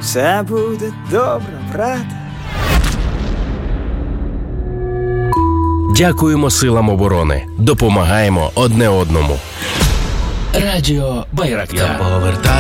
Все буде добре, брате. Дякуємо силам оборони. Допомагаємо одне одному. Радіо Байрактар.